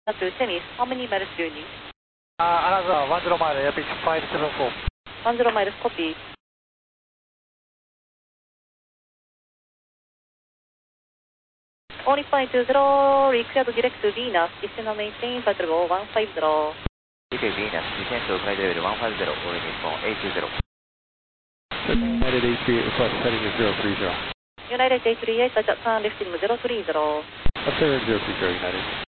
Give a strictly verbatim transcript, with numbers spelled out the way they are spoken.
to Tennis, how many miles do you need? Uh, another one zero mile, Air Pitch five seven four. one zero miles, copy. Only point two zero, required direct to Venus, descend maintain, flight level one five zero. Okay, Venus, descend to flight level one five zero, all Nippon eight two zero. United eight three eight, flight heading is zero three zero. United eight three eight, touch at turn left in zero three zero. Observer zero three zero, United.